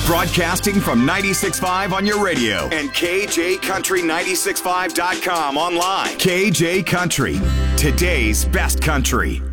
Broadcasting from 96.5 on your radio and KJCountry965.com online. KJ Country, today's best country.